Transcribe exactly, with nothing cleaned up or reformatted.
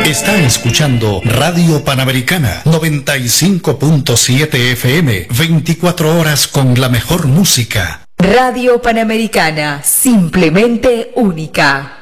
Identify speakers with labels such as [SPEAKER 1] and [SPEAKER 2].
[SPEAKER 1] Está escuchando Radio Panamericana noventa y cinco punto siete F M, veinticuatro horas con la mejor música.
[SPEAKER 2] Radio Panamericana, simplemente única.